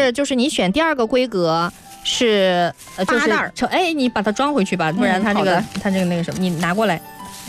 就是你选第2个规格是 8袋， 哎，你把它装回去吧，不然它这个那个什么，你拿过来。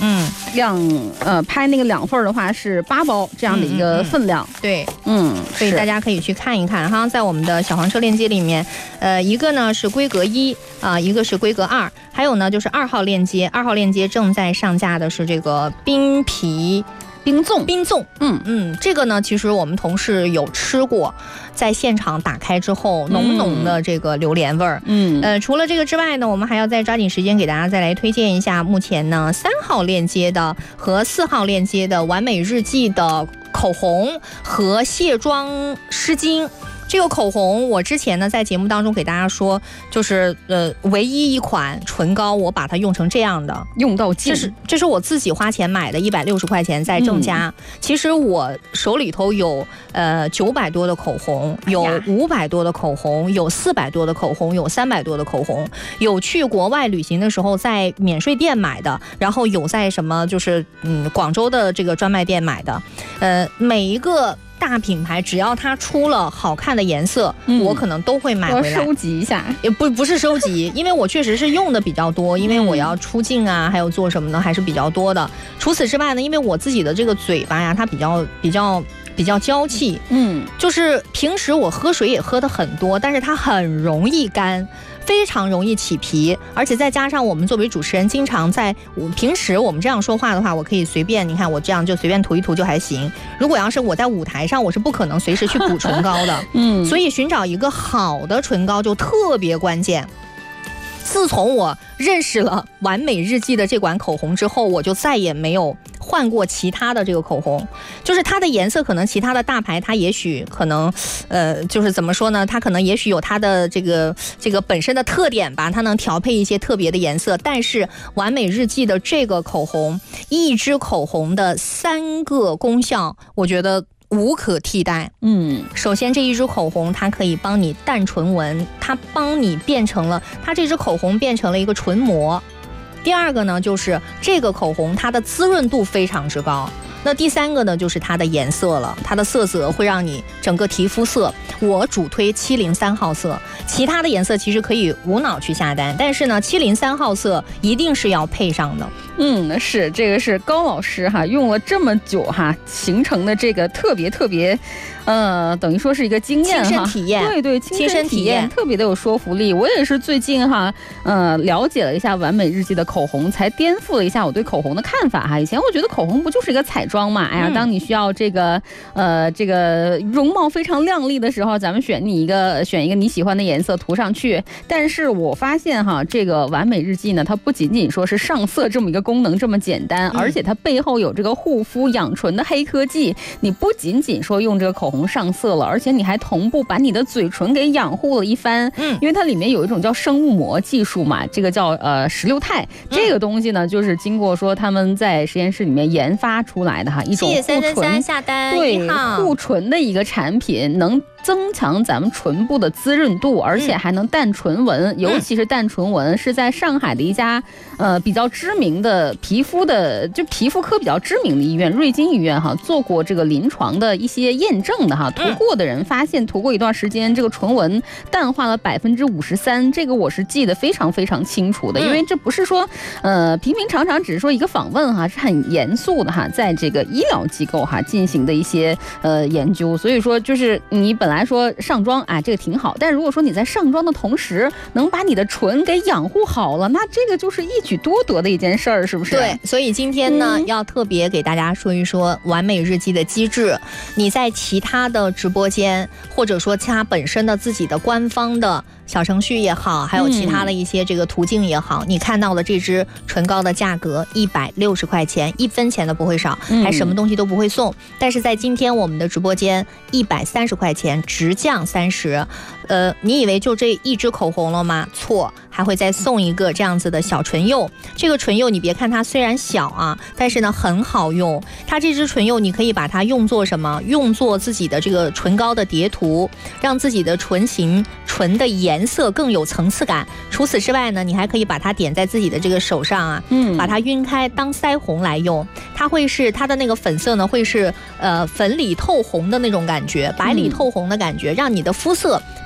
拍那个2份的话是8包这样的一个分量。 对，所以大家可以去看一看哈，在我们的小黄车链接里面，一个呢是规格1啊，一个是规格2，还有呢就是2号链接，2号链接正在上架的是这个冰皮。冰粽，这个呢，其实我们同事有吃过，在现场打开之后，浓浓的这个榴莲味儿。除了这个之外呢，我们还要再抓紧时间给大家再来推荐一下，目前呢3号链接的和4号链接的完美日记的口红和卸妆湿巾。这个口红我之前呢在节目当中给大家说，就是唯一一款唇膏我把它用成这样的， 用到尽。 这是我自己花钱买的，160块钱在正佳。其实我手里头有900多的口红，有500多的口红，有400多的口红，有300多的口红，有去国外旅行的时候在免税店买的，然后有在什么就是广州的这个专卖店买的，每一个大品牌只要它出了好看的颜色，我可能都会买回来收集一下。 也不是收集，因为我确实是用的比较多，因为我要出镜啊，还有做什么呢，还是比较多的。除此之外呢，因为我自己的这个嘴巴呀，它比较娇气，就是平时我喝水也喝的很多，但是它很容易干，非常容易起皮，而且再加上我们作为主持人，经常在平时我们这样说话的话，我可以随便，你看我这样就随便涂一涂就还行。如果要是我在舞台上，我是不可能随时去补唇膏的，所以寻找一个好的唇膏就特别关键。自从我认识了完美日记的这款口红之后，我就再也没有换过其他的这个口红，就是它的颜色可能其他的大牌它也许可能就是怎么说呢，它可能也许有它的这个本身的特点吧，它能调配一些特别的颜色，但是完美日记的这个口红，一支口红的3个功效，我觉得无可替代。首先这一支口红它可以帮你淡唇纹，它帮你它这支口红变成了一个唇膜。第2个呢，就是这个口红它的滋润度非常之高。那第3个呢，就是它的颜色了，它的色泽会让你整个皮肤色，我主推703号色，其他的颜色其实可以无脑去下单，但是呢703号色一定是要配上的。 是这个是高老师哈用了这么久哈形成的这个特别等于说是一个经验哈， 亲身体验， 对亲身体验特别的有说服力。我也是最近哈了解了一下完美日记的口红，才颠覆了一下我对口红的看法哈。以前我觉得口红不就是一个彩妆嘛，哎呀，当你需要这个容貌非常亮丽的时候，咱们选一个你喜欢的颜色涂上去。但是我发现哈，这个完美日记呢，它不仅仅说是上色这么一个功能这么简单，而且它背后有这个护肤养唇的黑科技。你不仅仅说用这个口红上色了，而且你还同步把你的嘴唇给养护了一番。因为它里面有一种叫生物膜技术嘛，这个叫16肽，这个东西呢就是经过说他们在实验室里面研发出来的哈，一种护唇下单对护唇的一个产品，能增强咱们唇部的滋润度，而且还能淡唇纹，尤其是淡唇纹是在上海的一家比较知名的皮肤科比较知名的医院瑞金医院哈做过这个临床的一些验证的哈，涂过的人发现涂过一段时间，这个唇纹淡化了53%，这个我是记得非常非常清楚的，因为这不是说平平常常只是说一个访问哈，是很严肃的哈，在这个医疗机构哈进行的一些研究，所以说就是你本来说上妆啊这个挺好，但如果说你在上妆的同时能把你的唇给养护好了，那这个就是一举多得的一件事儿，是不是？ 对，所以今天呢要特别给大家说一说完美日记的机制。你在其他的直播间，或者说它本身的自己的官方的小程序也好，还有其他的一些这个途径也好，你看到的这支唇膏的价格160块钱，1分钱都不会少，还什么东西都不会送。但是在今天我们的直播间130块钱直降30，你以为就这一支口红了吗？错，还会再送一个这样子的小唇釉。这个唇釉你别看它虽然小啊，但是呢很好用。它这支唇釉你可以把它用作什么？用作自己的这个唇膏的叠涂，让自己的唇的颜色更有层次感。除此之外呢，你还可以把它点在自己的这个手上啊，把它晕开当腮红来用。它的那个粉色呢会是粉里透红的那种感觉，白里透红的感觉，让你的肤色